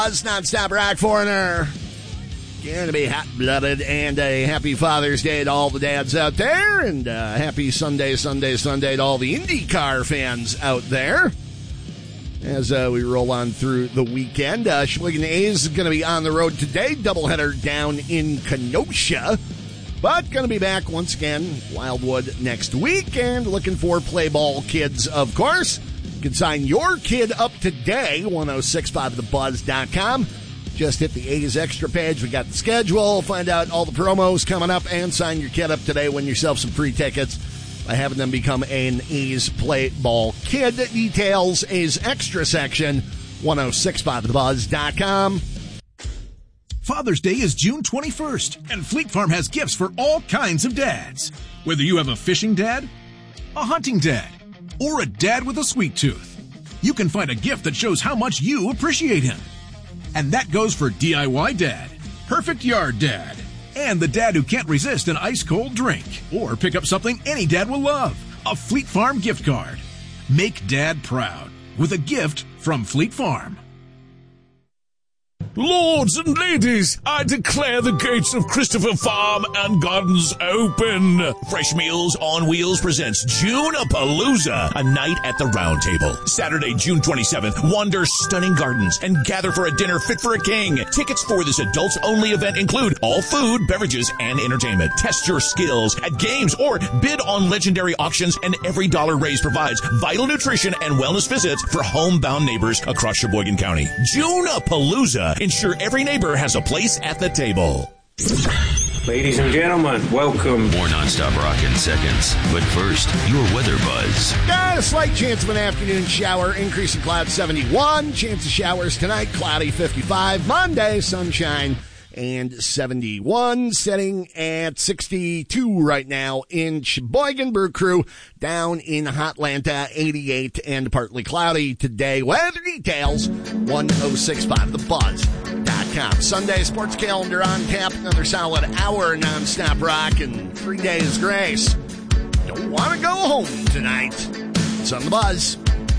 Buzz Nonstop Rock Foreigner. Going to be hot-blooded, and a happy Father's Day to all the dads out there, and happy Sunday to all the IndyCar fans out there. As we roll on through the weekend, Sheboygan A's is going to be on the road today, doubleheader down in Kenosha, but going to be back once again, Wildwood next week, and looking for play ball kids, of course. You can sign your kid up today, 1065thebuzz.com. Just hit the A's Extra page. We got the schedule. Find out all the promos coming up and sign your kid up today. Win yourself some free tickets by having them become an A's play ball kid. Details, A's Extra section, 1065thebuzz.com. Father's Day is June 21st, and Fleet Farm has gifts for all kinds of dads. Whether you have a fishing dad, a hunting dad, or a dad with a sweet tooth, you can find a gift that shows how much you appreciate him. And that goes for DIY dad, perfect yard dad, and the dad who can't resist an ice-cold drink. Or pick up something any dad will love, a Fleet Farm gift card. Make dad proud with a gift from Fleet Farm. Lords and ladies, I declare the gates of Christopher Farm and Gardens open. Fresh Meals on Wheels presents June-a-Palooza, a night at the Round Table. Saturday, June 27th, wander stunning gardens and gather for a dinner fit for a king. Tickets for this adults-only event include all food, beverages, and entertainment. Test your skills at games or bid on legendary auctions, and every dollar raised provides vital nutrition and wellness visits for homebound neighbors across Sheboygan County. June-a-Palooza. Ensure every neighbor has a place at the table. Ladies and gentlemen, welcome. More nonstop rock in seconds. But first, your weather buzz. Got a slight chance of an afternoon shower. Increase in clouds 71. Chance of showers tonight, cloudy 55. Monday, sunshine and 71. Setting at 62 right now in Sheboygan. Brew Crew down in Hotlanta, 88 and partly cloudy today. Weather details, 1065thebuzz.com. Sunday sports calendar on tap. Another solid hour nonstop rock and 3 days grace. Don't want to go home tonight. It's on the Buzz.